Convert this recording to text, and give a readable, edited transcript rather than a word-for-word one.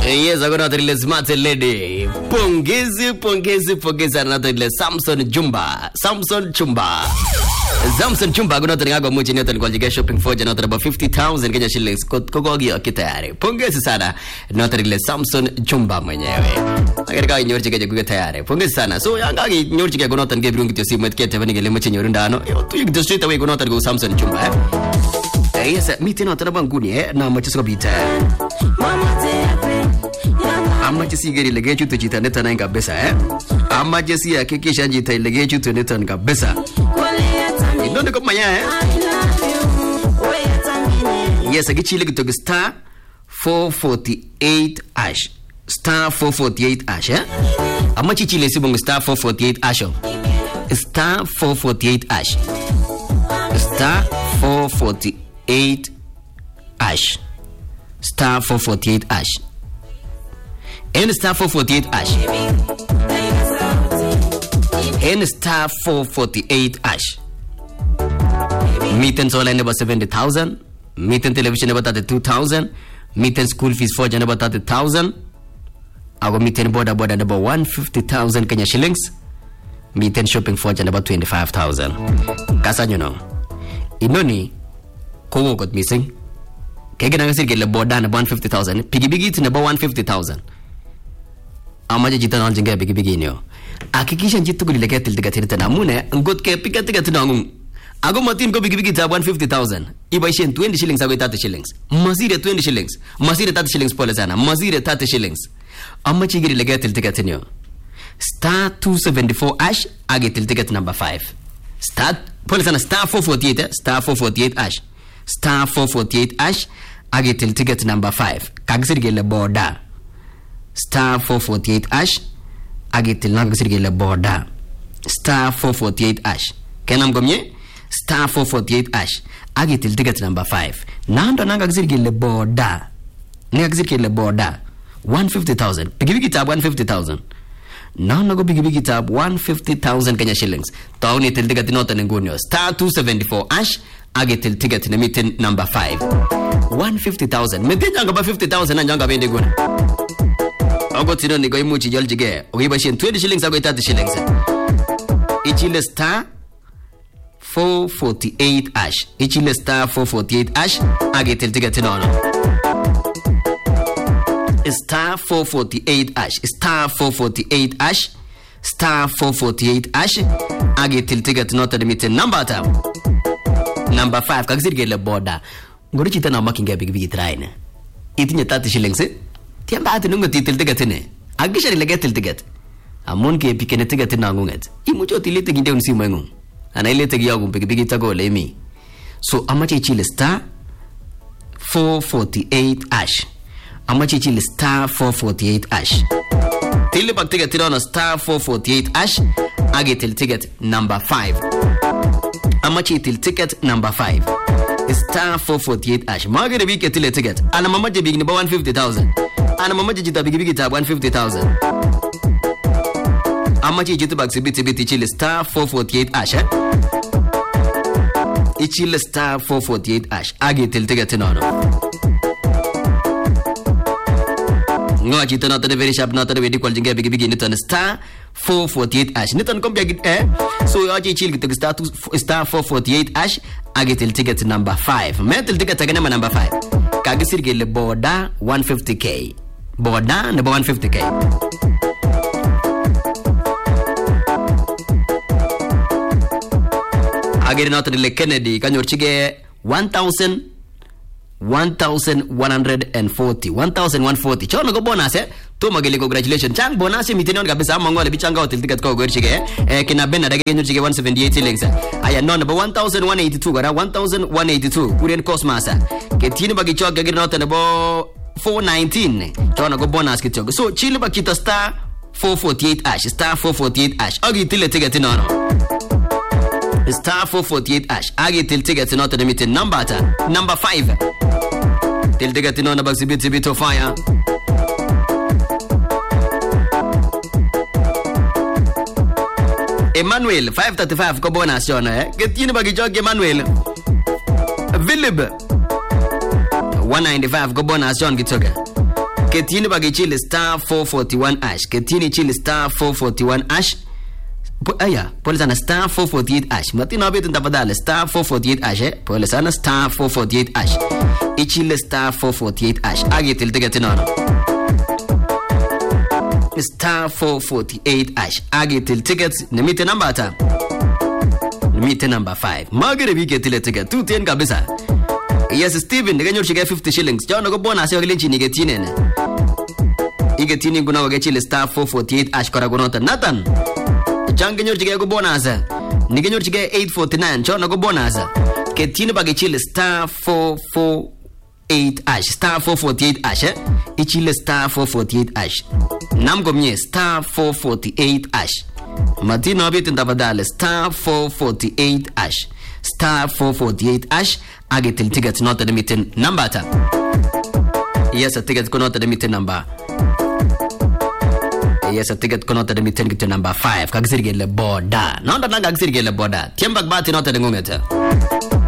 Yes, I got the smart lady. Pongezi another Samson Chumba. Samson Chumba got the much in the shopping for another about 50,000 Kenya shillings. Kogogi Kitare. Pongezi sana. Not the Samson Chumba mwenyewe. I got in your chicken gutare. Pongezi sana. So Yangagi your chicken go not and give room to see what get having a limit in your indano. You just straight away go not go Samson Chumba. Yes, meeting not Banguni, now much is a bit. I'm not just getting legate you to Jitaneta and Gabessa, I'm not just here, Kikish and Jita legate you to Netan Gabessa. You don't go my yes, I get you to star 448 ash. Star 448 ash, eh? How much chile sibung star 448 ash? Star 448 ash. Star 448 ash. Star 448 ash. And star 448 ash. And star 448 ash. Meeting online about 70,000. Meeting television about 32,000. Meeting school fees for about 30,000. Our meeting board about 150,000 Kenya shillings. Meeting shopping for about 25,000. Kasa you know. Inoni Kowo got missing. Kega nanga sirke le board about 150,000. Piggy to about 150,000. Amaje jita na jinga bigi nyo akikisha jitu ko dileke tiltika na mune ngot ke pikatika tinangu ago matin ko bigi ta 150,000 iba shen 20 shillings ago 30 shillings masire 20 shillings masire 30 shillings pole sana masire 30 shillings amaje giri leke tiltika tinyo star 274 ash age tiltika number 5 start pole sana star 448 star 448 ash star 448 ash age tiltika number 5 kagisirge le border star 448 ash agitil nagsirge le border star 448 ash kenam gomye star 448 ash agitil ticket number 5 nando nagsirge le border nagsirge le border 150,000 bigi tab 150,000 nando go bigi tab 150,000 Kenya shillings tauni til ticket not en gonyo star 274 ash agitil ticket meeting number 5 150,000 metinga ngaba 50,000 njanga bende gona Ogotino ni go imuchi joljige ogiba shin 20 shillings ago 30 shillings ichile star 448 ash ichile star 448 ash agetel tigatino star 448 ash star 448 ash star 448 ash agetel tigatino to the meeting number 5 kagzirge le border ngori chita na makinga big train itinya 30 shillings tiamba ati nungo titil tigatine agisha legatil tigat amon ke pikene tigatina ngunget imucho tilite ginde unsi mwengu ana ile tegi yagu bigi tago lemi so amache chile star 448 ash amache chile star 448 ash tile bak tigatina na star 448 ash agetil ticket number 5 amache til ticket number 5 star 448 ash magere bike tile ticket ana mamaje big number 150,000 ana mamaje jita bigi tab 150,000 amaje jita bak sibiti chile star 448 ash ichile star 448 ash age tiltiga tinono ngo jita not the very sharp not the very quality bigi niton star 448 ash niton kompya git so aje chile git star 448 ash age tiltiga number 5 mental tiga tagana number 5 kagisirge le border 150k border number 150k agere not le Kennedy kanyorchige 1140 chono go bonus to magele congratulations chang bonus mitenion kabisa mangole bichanga hotel ticket ko gorchige kina bena dage nyorchige 178 links aya no number 1182 gara 1182 kurien cosmasa ketini bagichoga agere not number 419 chono go bonus kitchogo so chile bakita star 448 ash star 448 ash agi tile ticket no star 448 ash agi til ticket not the meeting number 5 til ticket no na bit of fire Emmanuel 535 ko bonus yon getini bagi jog Emmanuel Philip 195 ko bonus yon gitoga Ketini bagichile star 441 ash. Ketini chile star 441 ash. Aya, pole sana star 448 ash. Matino abitu ntafadhali star 448 ash Pole sana star 448 ash. Ichile star 448 ash. Agitil ticket nono. Star 448 ash. Agitil tickets. Nimite number ata. Nimite number 5. Magere bigetile ticket. 210 kabisa. Yes, Steven, nigga chike 50 shillings. Jana go bonus yo gilinchi nigetine ne. Igetini guna wagechile star 448 ash kora gunota. Nathan. Change chike go bonus. Nigga chike 849. Jana go bonus. Ketini bagechile star 448 ash. Star 448 ash. Ichile star 448 ash. Namgo mye star 448 ash. Matino abitu ntafadhali star 448 ash. Star 448 ash. Agitil ticket not the meeting number ata. Yes, a ticket not the meeting number. Yes, a ticket not the meeting number 5. Kagsirgele boda. Nanda nanga kagsirgele boda. Tiembak bati not the ngumeta.